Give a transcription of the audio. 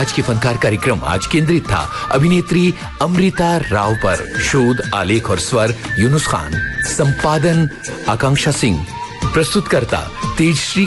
आज के फनकार कार्यक्रम आज केंद्रित था अभिनेत्री अमृता राव पर। शोध, आलेख और स्वर यूनुस खान। संपादन आकांक्षा सिंह। प्रस्तुतकर्ता तेजश्री